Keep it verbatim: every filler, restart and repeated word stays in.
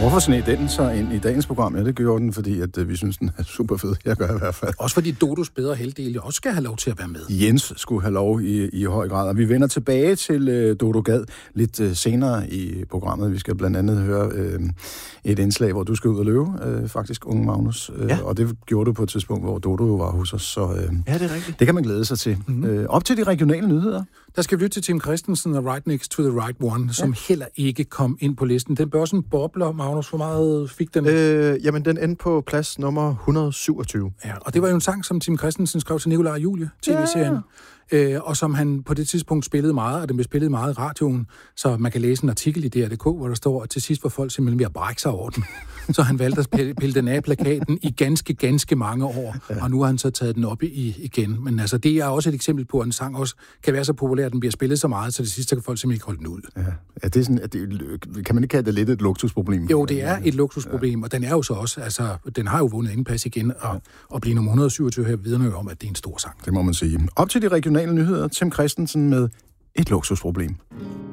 Hvorfor sneg den så ind i dagens program? Ja, det gjorde den, fordi at, øh, vi synes, den er super fed. Jeg gør i hvert fald. Også fordi Dodos bedre halvdel også skal have lov til at være med. Jens skulle have lov i, i høj grad. Og vi vender tilbage til øh, Dodo Gad lidt øh, senere i programmet. Vi skal blandt andet høre øh, et indslag, hvor du skal ud og løbe, øh, faktisk, unge Magnus. Øh, ja. Og det gjorde du på et tidspunkt, hvor Dodo jo var hos os. Så øh, ja, det er rigtigt. Det kan man glæde sig til. Mm-hmm. Øh, op til de regionale nyheder. Der skal vi lytte til Tim Christensen og Right Next to the Right One, som ja. heller ikke kom ind på listen. Den børsen bobler, Magnus. Hvor meget fik den? Øh, jamen, den endte på plads nummer et hundrede og syvogtyve. Ja, og det var jo en sang, som Tim Christensen skrev til Nikolaj og Julie, tv-serien. Ja. Øh, og som han på det tidspunkt spillede meget, og den blev spillet meget i radioen. Så man kan læse en artikel i D R punktum D K, hvor der står, at til sidst var folk simpelthen ved at brække sig over den. Så han valgte at pille den af plakaten i ganske, ganske mange år, ja. Og nu har han så taget den op i, igen. Men altså, det er også et eksempel på, at en sang også kan være så populær, at den bliver spillet så meget, så det sidste kan folk simpelthen ikke holde den ud. Ja. Er det sådan, at det, kan man ikke kalde det lidt et luksusproblem? Jo, det er et luksusproblem, ja. Og den er jo så også, altså, den har jo vundet ingen plads igen, og, ja. og blive nummer et hundrede og syvogtyve her vidner jo om, at det er en stor sang. Det må man sige. Op til de regionale nyheder, Tim Christensen med et luksusproblem.